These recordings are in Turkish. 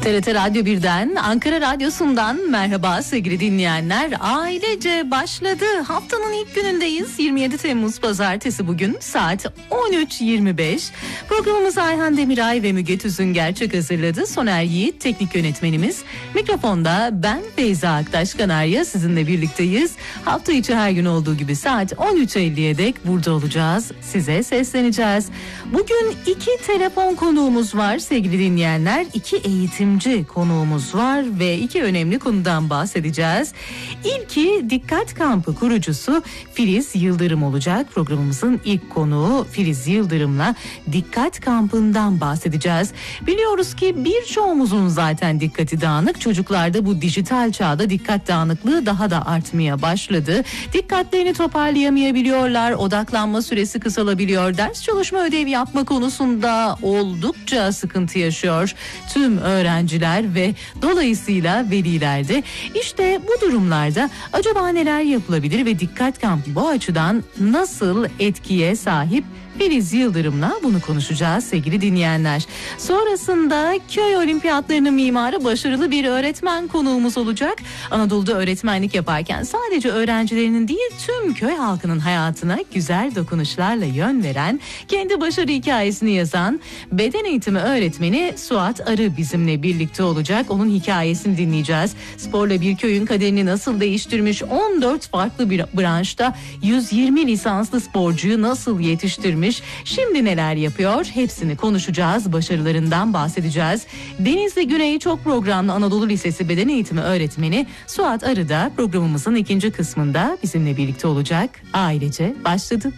TRT Radyo 1'den, Ankara Radyosu'ndan merhaba sevgili dinleyenler. Ailece başladı. Haftanın ilk günündeyiz. 27 Temmuz Pazartesi bugün. Saat 13.25. Programımızı Ayhan Demiray ve Müge Tüzün Gerçek hazırladı. Soner Yiğit teknik yönetmenimiz. Mikrofonda ben Feyza Aktaş Kanarya sizinle birlikteyiz. Hafta içi her gün olduğu gibi saat 13.50'ye dek burada olacağız. Size sesleneceğiz. Bugün 2 telefon konuğumuz var sevgili dinleyenler. 2 eğitimci konuğumuz var ve 2 önemli konudan bahsedeceğiz. İlki Dikkat Kampı kurucusu Filiz Yıldırım olacak. Programımızın ilk konuğu Filiz Yıldırım'la Dikkat Kampı'ndan bahsedeceğiz. Biliyoruz ki birçoğumuzun zaten dikkati dağınık. Çocuklarda bu dijital çağda dikkat dağınıklığı daha da artmaya başladı. Dikkatlerini toparlayamayabiliyorlar, odaklanma süresi kısalabiliyor. Ders çalışma ödevi yapma konusunda oldukça sıkıntı yaşıyor tüm öğrenciler ve dolayısıyla veliler de. İşte bu durumlarda acaba neler yapılabilir ve Dikkat Kampı bu açıdan nasıl etkiye sahip? Filiz Yıldırım'la bunu konuşacağız sevgili dinleyenler. Sonrasında köy olimpiyatlarının mimarı başarılı bir öğretmen konuğumuz olacak. Anadolu'da öğretmenlik yaparken sadece öğrencilerinin değil tüm köy halkının hayatına güzel dokunuşlarla yön veren, kendi başarı hikayesini yazan beden eğitimi öğretmeni Suat Arı bizimle birlikte olacak. Onun hikayesini dinleyeceğiz. Sporla bir köyün kaderini nasıl değiştirmiş, 14 farklı bir branşta 120 lisanslı sporcuyu nasıl yetiştirmiş, şimdi neler yapıyor hepsini konuşacağız, başarılarından bahsedeceğiz. Denizli Güney Çok Programlı Anadolu Lisesi Beden Eğitimi Öğretmeni Suat Arı da programımızın ikinci kısmında bizimle birlikte olacak. Ailece başladı.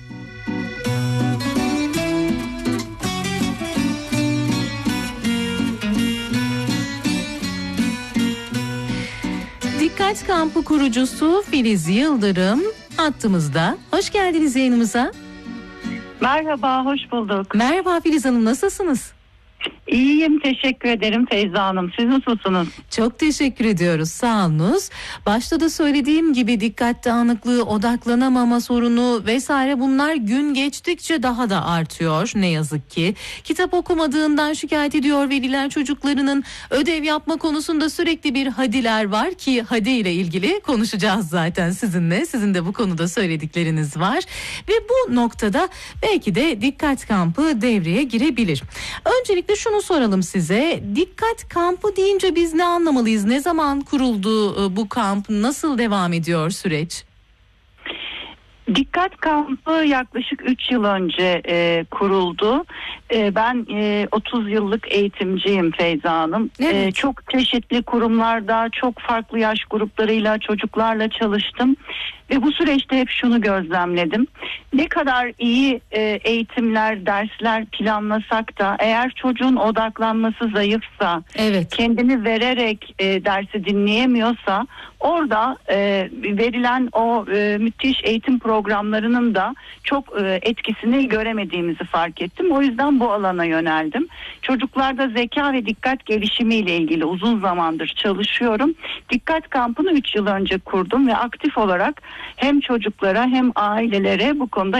Dikkat Kampı kurucusu Filiz Yıldırım hattımızda. Hoş geldiniz yayınımıza. Merhaba, hoş bulduk. Merhaba Filiz Hanım, nasılsınız? İyiyim, teşekkür ederim Feyza Hanım. Siz nasılsınız? Çok teşekkür ediyoruz, sağ olunuz. Başta da söylediğim gibi dikkat dağınıklığı, odaklanamama sorunu vesaire bunlar gün geçtikçe daha da artıyor ne yazık ki. Kitap okumadığından şikayet ediyor veliler çocuklarının. Ödev yapma konusunda sürekli bir hadiler var ki hadi ile ilgili konuşacağız zaten sizinle. Sizin de bu konuda söyledikleriniz var. Ve bu noktada belki de Dikkat Kampı devreye girebilir. Öncelikle şunu soralım size. Dikkat Kampı deyince biz ne anlamalıyız? Ne zaman kuruldu bu kamp? Nasıl devam ediyor süreç? Dikkat Kampı yaklaşık 3 yıl önce kuruldu. Ben 30 yıllık eğitimciyim Feyza Hanım. Evet. Çok çeşitli kurumlarda, çok farklı yaş gruplarıyla, çocuklarla çalıştım. Ve bu süreçte hep şunu gözlemledim. Ne kadar iyi eğitimler, dersler planlasak da eğer çocuğun odaklanması zayıfsa, Evet. kendini vererek dersi dinleyemiyorsa orada verilen o müthiş eğitim programlarının da çok etkisini göremediğimizi fark ettim. O yüzden bu alana yöneldim. Çocuklarda zeka ve dikkat gelişimiyle ilgili uzun zamandır çalışıyorum. Dikkat Kampı'nı 3 yıl önce kurdum ve aktif olarak hem çocuklara hem ailelere bu konuda